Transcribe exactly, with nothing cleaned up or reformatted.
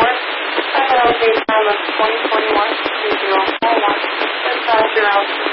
report. Final date time of twenty twenty-one two zero four one. Inside zero